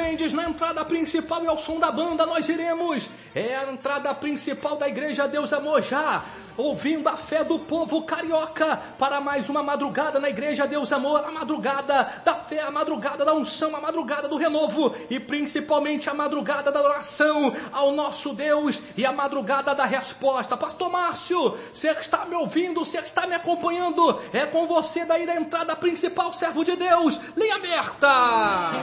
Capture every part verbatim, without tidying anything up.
Mendes, na entrada principal e ao som da banda, nós iremos. É a entrada principal da Igreja Deus Amor já, ouvindo a fé do povo carioca para mais uma madrugada na Igreja Deus Amor, a madrugada da fé, a madrugada da unção, a madrugada do renovo e principalmente a madrugada da oração ao nosso Deus e a madrugada da resposta. Pastor Márcio, você está me ouvindo, você está me acompanhando, é com você daí da entrada principal, servo de Deus, linha aberta.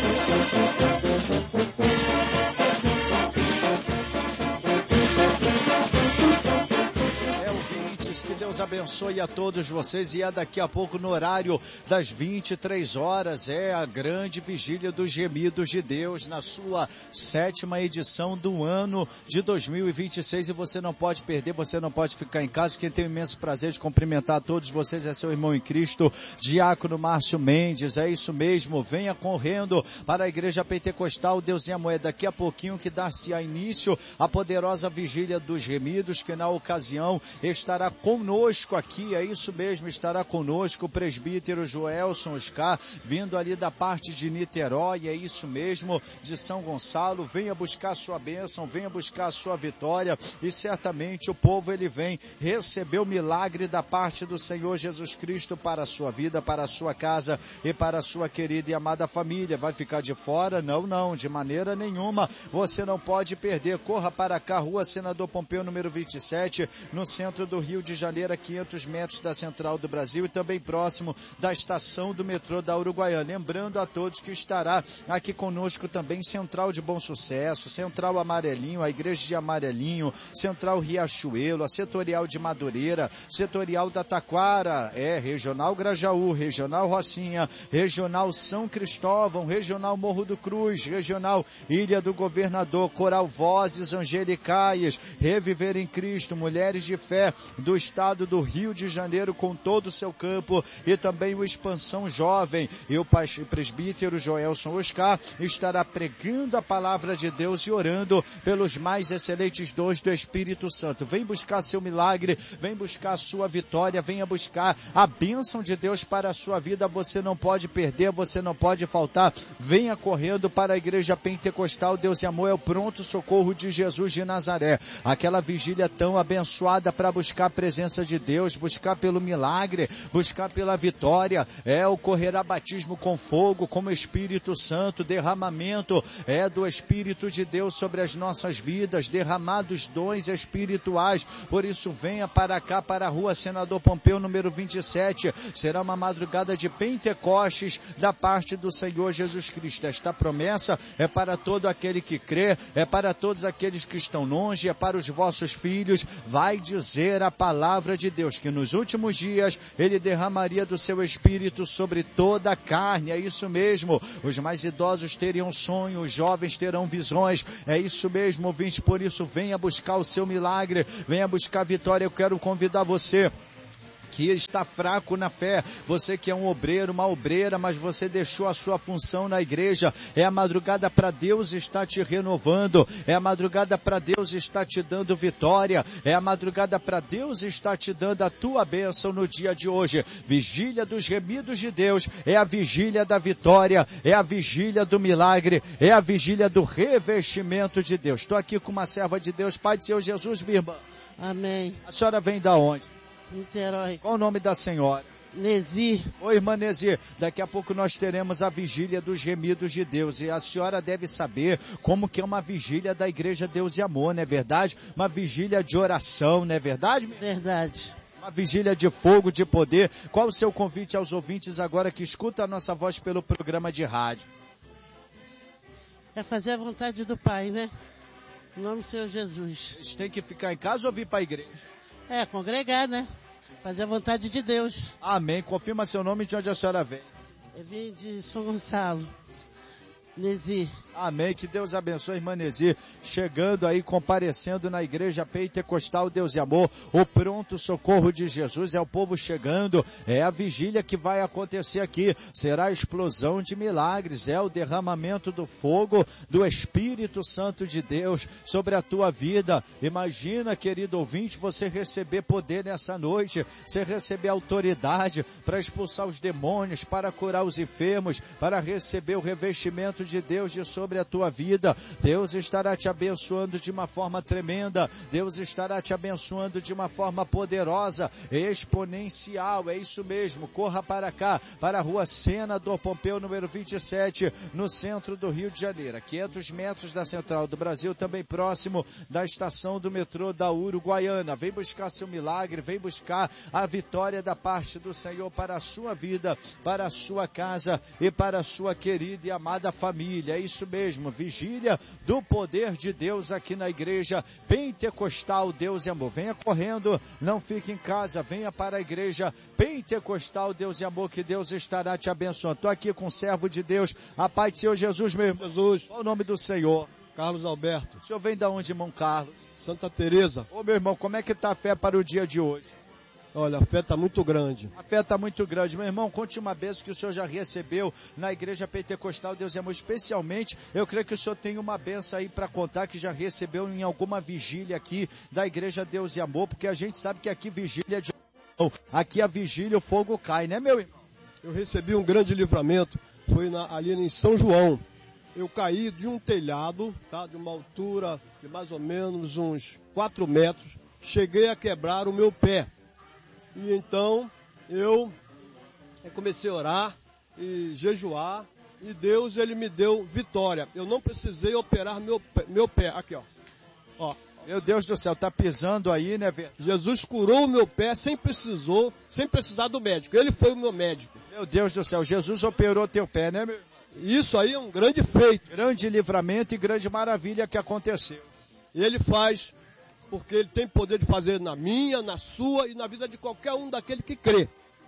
Que Deus abençoe a todos vocês, e é daqui a pouco no horário das vinte e três horas, é a grande vigília dos gemidos de Deus, na sua sétima edição do ano de dois mil e vinte e seis, e você não pode perder, você não pode ficar em casa. Quem tem o imenso prazer de cumprimentar a todos vocês é seu irmão em Cristo, Diácono Márcio Mendes. É isso mesmo, venha correndo para a Igreja Pentecostal Deus em Amor. É daqui a pouquinho que dá-se a início a poderosa vigília dos gemidos, que na ocasião estará conosco aqui, é isso mesmo, estará conosco o presbítero Joelson Oscar, vindo ali da parte de Niterói, é isso mesmo, de São Gonçalo. Venha buscar a sua bênção, venha buscar a sua vitória, e certamente o povo ele vem receber o milagre da parte do Senhor Jesus Cristo para a sua vida, para a sua casa e para a sua querida e amada família. Vai ficar de fora? Não, não, de maneira nenhuma, você não pode perder. Corra para cá, Rua Senador Pompeu, número vinte e sete, no centro do Rio de Janeiro, a quinhentos metros da Central do Brasil, e também próximo da estação do metrô da Uruguaiana. Lembrando a todos que estará aqui conosco também Central de Bom Sucesso, Central Amarelinho, a Igreja de Amarelinho, Central Riachuelo, a Setorial de Madureira, Setorial da Taquara, é, Regional Grajaú, Regional Rocinha, Regional São Cristóvão, Regional Morro do Cruz, Regional Ilha do Governador, Coral Vozes Angelicais, Reviver em Cristo, Mulheres de Fé do estado do Rio de Janeiro com todo o seu campo, e também o Expansão Jovem. E o presbítero Joelson Oscar estará pregando a palavra de Deus e orando pelos mais excelentes dons do Espírito Santo. Vem buscar seu milagre, vem buscar a sua vitória, venha buscar a bênção de Deus para a sua vida. Você não pode perder, você não pode faltar. Venha correndo para a Igreja Pentecostal Deus e Amor, é o pronto socorro de Jesus de Nazaré. Aquela vigília tão abençoada para buscar a presença de Deus, buscar pelo milagre, buscar pela vitória, é ocorrerá batismo com fogo, como Espírito Santo, derramamento é do Espírito de Deus sobre as nossas vidas, derramados dons espirituais. Por isso venha para cá, para a Rua Senador Pompeu, número vinte e sete, será uma madrugada de Pentecostes da parte do Senhor Jesus Cristo. Esta promessa é para todo aquele que crê, é para todos aqueles que estão longe, é para os vossos filhos. Vai dizer a palavra de Deus que nos últimos dias ele derramaria do seu Espírito sobre toda a carne. É isso mesmo, os mais idosos teriam sonhos, os jovens terão visões. É isso mesmo, ouvinte, por isso venha buscar o seu milagre, venha buscar a vitória. Eu quero convidar você que está fraco na fé, você que é um obreiro, uma obreira, mas você deixou a sua função na igreja. É a madrugada para Deus estar te renovando, é a madrugada para Deus estar te dando vitória, é a madrugada para Deus estar te dando a tua bênção no dia de hoje. Vigília dos gemidos de Deus, é a vigília da vitória, é a vigília do milagre, é a vigília do revestimento de Deus. Estou aqui com uma serva de Deus, Pai do Senhor Jesus, minha irmã. Amém. A senhora vem da onde? Niterói. Qual o nome da senhora? Nesi. Oi, irmã Nesi, daqui a pouco nós teremos a vigília dos gemidos de Deus, e a senhora deve saber como que é uma vigília da Igreja Deus e Amor, não é verdade? Uma vigília de oração, não é verdade? Verdade. Uma vigília de fogo, de poder. Qual o seu convite aos ouvintes agora que escutam a nossa voz pelo programa de rádio? É fazer a vontade do Pai, né? Em nome do Senhor Jesus. Eles têm que ficar em casa ou vir para a igreja? É, congregar, né? Fazer a vontade de Deus. Amém. Confirma seu nome e de onde a senhora vem. Eu vim de São Gonçalo. Nesi. Amém, que Deus abençoe a irmã Nesi, chegando aí, comparecendo na Igreja Pentecostal Deus e Amor, o pronto socorro de Jesus, é o povo chegando, é a vigília que vai acontecer aqui, será a explosão de milagres, é o derramamento do fogo do Espírito Santo de Deus sobre a tua vida. Imagina, querido ouvinte, você receber poder nessa noite, você receber autoridade para expulsar os demônios, para curar os enfermos, para receber o revestimento livramento de Deus de sobre a tua vida. Deus estará te abençoando de uma forma tremenda. Deus estará te abençoando de uma forma poderosa, exponencial. É isso mesmo. Corra para cá, para a rua Senador Pompeu, número vinte e sete, no centro do Rio de Janeiro, a quinhentos metros da Central do Brasil, também próximo da estação do metrô da Uruguaiana. Vem buscar seu milagre, vem buscar a vitória da parte do Senhor para a sua vida, para a sua casa e para a sua querida e amada família. É isso mesmo, vigília do poder de Deus aqui na igreja Pentecostal Deus e Amor. Venha correndo, não fique em casa, venha para a igreja Pentecostal Deus e Amor, que Deus estará te abençoando. Estou aqui com o servo de Deus, a paz do Senhor Jesus, meu irmão. Jesus. Qual o nome do Senhor? Carlos Alberto. O senhor vem da onde, irmão Carlos? Santa Teresa. Ô meu irmão, como é que está a fé para o dia de hoje? Olha, a fé está muito grande. A fé está muito grande. Meu irmão, conte uma bênção que o senhor já recebeu na igreja Pentecostal Deus e Amor. Especialmente, eu creio que o senhor tem uma bênção aí para contar que já recebeu em alguma vigília aqui da igreja Deus e Amor, porque a gente sabe que aqui vigília é de... Aqui a vigília o fogo cai, né, meu irmão? Eu recebi um grande livramento, foi na, ali em São João. Eu caí de um telhado, tá, de uma altura de mais ou menos uns quatro metros. Cheguei a quebrar o meu pé. E então eu comecei a orar e jejuar, e Deus ele me deu vitória. Eu não precisei operar meu pé, meu pé. Aqui, ó. Ó. Meu Deus do céu, tá pisando aí, né, velho? Jesus curou o meu pé sem precisou, sem precisar do médico. Ele foi o meu médico. Meu Deus do céu, Jesus operou teu pé, né, meu? Isso aí é um grande feito. Grande livramento e grande maravilha que aconteceu. E ele faz, porque ele tem poder de fazer na minha, na sua e na vida de qualquer um daquele que crê.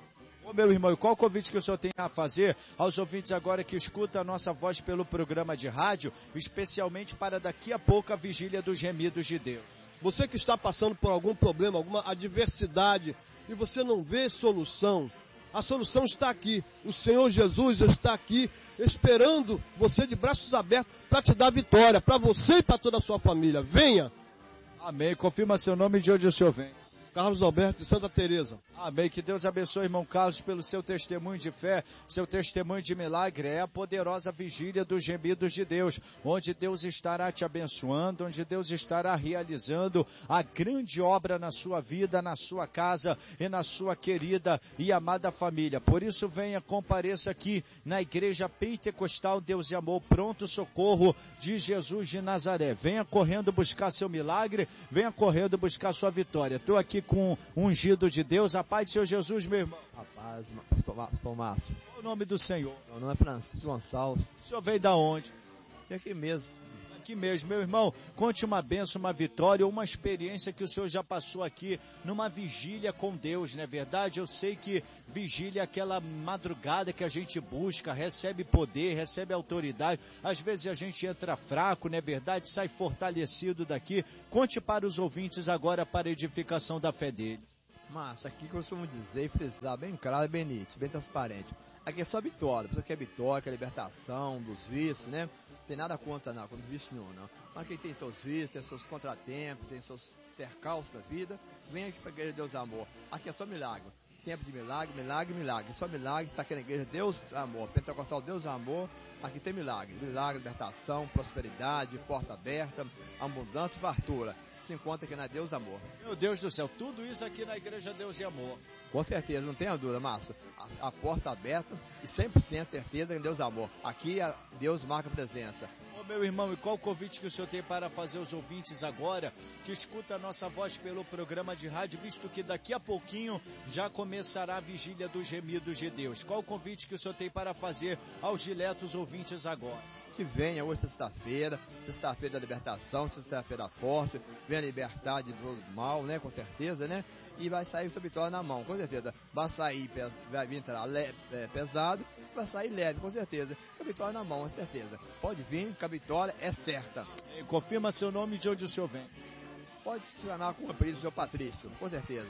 Ô meu irmão, e qual o convite que o senhor tem a fazer aos ouvintes agora que escutam a nossa voz pelo programa de rádio, especialmente para daqui a pouco a vigília dos gemidos de Deus? Você que está passando por algum problema, alguma adversidade, e você não vê solução, a solução está aqui. O Senhor Jesus está aqui esperando você de braços abertos para te dar vitória, para você e para toda a sua família. Venha! Amém. Confirma seu nome e de onde o senhor vem. Carlos Alberto de Santa Teresa. Amém. Que Deus abençoe, irmão Carlos, pelo seu testemunho de fé, seu testemunho de milagre. É a poderosa vigília dos gemidos de Deus, onde Deus estará te abençoando, onde Deus estará realizando a grande obra na sua vida, na sua casa e na sua querida e amada família. Por isso, venha, compareça aqui na igreja Pentecostal Deus e Amor, pronto socorro de Jesus de Nazaré. Venha correndo buscar seu milagre, venha correndo buscar sua vitória. Estou aqui com o ungido de Deus, a paz do Senhor Jesus, meu irmão. A paz, pastor Márcio. Qual o nome do Senhor? Meu nome é Francisco Gonçalves. O senhor veio da onde? E aqui mesmo. Aqui mesmo, meu irmão. Conte uma bênção, uma vitória, uma experiência que o senhor já passou aqui numa vigília com Deus, não é verdade? Eu sei que vigília é aquela madrugada que a gente busca, recebe poder, recebe autoridade. Às vezes a gente entra fraco, não é verdade? Sai fortalecido daqui. Conte para os ouvintes agora para a edificação da fé dele. Márcio, aqui que eu costumo dizer e frisar bem claro, bem nítido, bem transparente. Aqui é só vitória. Você quer vitória, quer libertação dos vícios, né? Não tem nada contra, não, contra vício nenhum, não. Mas quem tem seus vícios, tem seus contratempos, tem seus percalços da vida, vem aqui para a Igreja Deus Amor. Aqui é só milagre. Tempo de milagre, milagre, milagre. Só milagre, está aqui na Igreja Deus Amor. Pentecostal Deus Amor, aqui tem milagre. Milagre, libertação, prosperidade, porta aberta, abundância e fartura. Se encontra aqui na Deus Amor. Meu Deus do céu, tudo isso aqui na Igreja Deus e Amor. Com certeza, não tenha dúvida, Márcio. A, a porta aberta e cem por cento certeza em Deus Amor. Aqui a Deus marca presença. Ô meu irmão, e qual o convite que o senhor tem para fazer aos ouvintes agora que escuta a nossa voz pelo programa de rádio, visto que daqui a pouquinho já começará a vigília dos gemidos de Deus? Qual o convite que o senhor tem para fazer aos diletos ouvintes agora? Que venha hoje, sexta-feira, sexta-feira da libertação, sexta-feira forte, venha libertar de todo mal, né, com certeza, né, e vai sair com sua vitória na mão, com certeza, vai sair, vai vir entrar leve, é, pesado, vai sair leve, com certeza, com a vitória na mão, com certeza, pode vir, que a vitória é certa. E confirma seu nome e de onde o senhor vem. Pode se chamar com o apelido do seu Patrício, com certeza.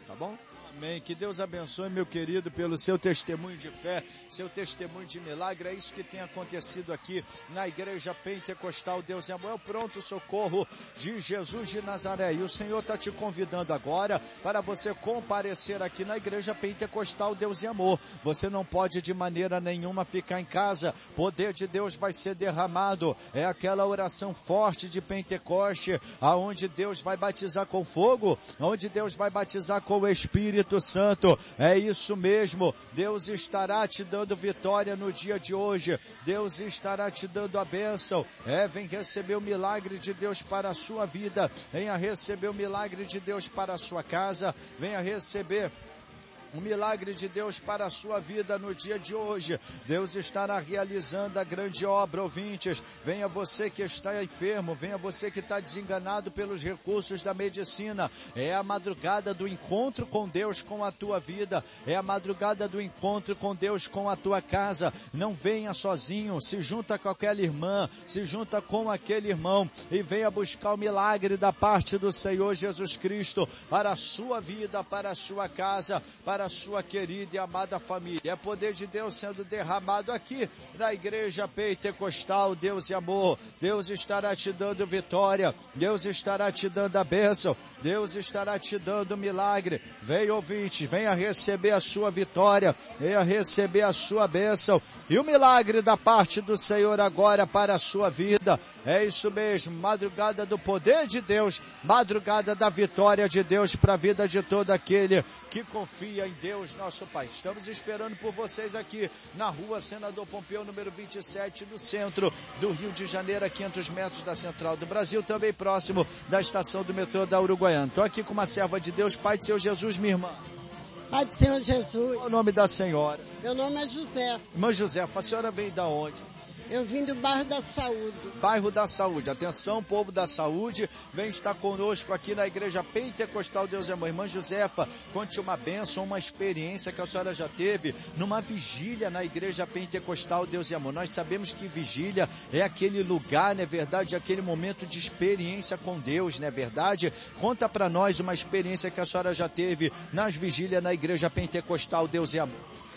tá bom? Amém. Que Deus abençoe, meu querido, pelo seu testemunho de fé, seu testemunho de milagre. É isso que tem acontecido aqui na Igreja Pentecostal Deus é Amor. É o pronto socorro de Jesus de Nazaré. E o Senhor está te convidando agora para você comparecer aqui na Igreja Pentecostal Deus é Amor. Você não pode de maneira nenhuma ficar em casa. Poder de Deus vai ser derramado. É aquela oração forte de Pentecoste, aonde Deus vai batizar com fogo, onde Deus vai batizar com o Espírito Santo. É isso mesmo. Deus estará te dando vitória no dia de hoje. Deus estará te dando a bênção. É, vem receber o milagre de Deus para a sua vida. Venha receber o milagre de Deus para a sua casa. Venha receber um milagre de Deus para a sua vida no dia de hoje. Deus estará realizando a grande obra, ouvintes. Venha você que está enfermo, venha você que está desenganado pelos recursos da medicina. É a madrugada do encontro com Deus com a tua vida. É a madrugada do encontro com Deus com a tua casa. Não venha sozinho, se junta com aquela irmã, se junta com aquele irmão e venha buscar o milagre da parte do Senhor Jesus Cristo para a sua vida, para a sua casa, para a sua querida e amada família. É poder de Deus sendo derramado aqui na Igreja Pentecostal Deus e Amor. Deus estará te dando vitória, Deus estará te dando a bênção, Deus estará te dando milagre. Venha, ouvinte, venha receber a sua vitória, venha receber a sua bênção e o milagre da parte do Senhor agora para a sua vida. É isso mesmo, madrugada do poder de Deus, madrugada da vitória de Deus para a vida de todo aquele que confia em Deus, nosso Pai. Estamos esperando por vocês aqui na rua Senador Pompeu, número vinte e sete, no centro do Rio de Janeiro, a quinhentos metros da Central do Brasil, também próximo da estação do metrô da Uruguaiana. Estou aqui com uma serva de Deus, Pai do Senhor Jesus, minha irmã. Pai do Senhor Jesus. Qual o nome da senhora? Meu nome é José. Irmã Josefa, a senhora veio da onde? Eu vim do bairro da Saúde. Bairro da Saúde. Atenção, povo da Saúde, vem estar conosco aqui na Igreja Pentecostal Deus é Amor. Irmã Josefa, conte uma bênção, uma experiência que a senhora já teve numa vigília na Igreja Pentecostal Deus é Amor. Nós sabemos que vigília é aquele lugar, não é verdade? Aquele momento de experiência com Deus, não é verdade? Conta para nós uma experiência que a senhora já teve nas vigílias na Igreja Pentecostal Deus é Amor.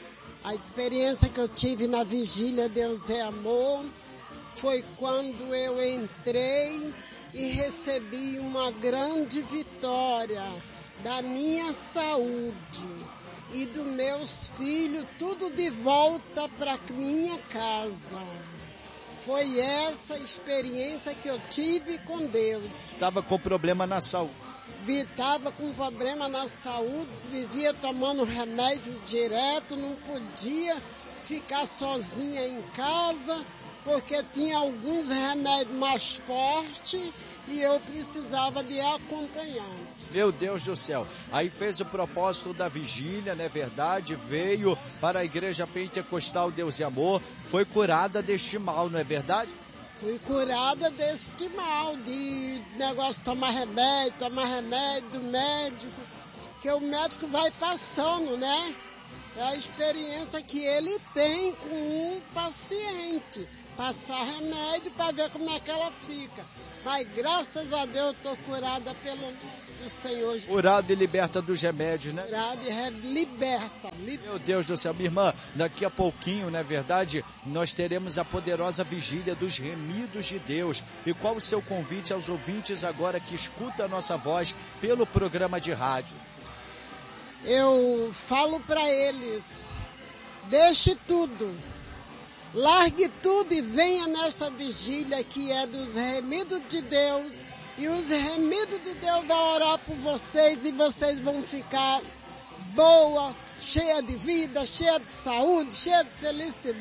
A experiência que eu tive na vigília Deus é Amor foi quando eu entrei e recebi uma grande vitória da minha saúde e dos meus filhos, tudo de volta para minha casa. Foi essa experiência que eu tive com Deus. Estava com problema na saúde. Estava com problema na saúde, vivia tomando remédio direto, não podia ficar sozinha em casa, porque tinha alguns remédios mais fortes e eu precisava de acompanhante. Meu Deus do céu, aí fez o propósito da vigília, não é verdade? Veio para a Igreja Pentecostal Deus e Amor, foi curada deste mal, não é verdade? Fui curada deste mal, de negócio de tomar remédio, tomar remédio do médico, que o médico vai passando, né? É a experiência que ele tem com um paciente. Passar remédio para ver como é que ela fica. Mas graças a Deus eu estou curada pelo do Senhor. Curada e liberta dos remédios, né? Curada e liberta, liberta. Meu Deus do céu, minha irmã, daqui a pouquinho, não é verdade? Nós teremos a poderosa vigília dos remidos de Deus. E qual o seu convite aos ouvintes agora que escuta a nossa voz pelo programa de rádio? Eu falo para eles, deixe tudo. Largue tudo e venha nessa vigília que é dos remidos de Deus. E os remidos de Deus vão orar por vocês e vocês vão ficar boa, cheia de vida, cheia de saúde, cheia de felicidade.